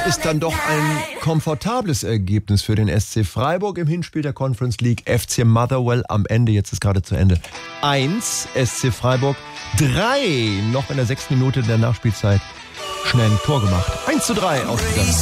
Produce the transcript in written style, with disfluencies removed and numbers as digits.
ist dann doch ein komfortables Ergebnis für den SC Freiburg im Hinspiel der Conference League. FC Motherwell am Ende, jetzt ist gerade zu Ende, 1, SC Freiburg 3, noch in der 6. Minute der Nachspielzeit schnell ein Tor gemacht. 1:3 ausgegangen.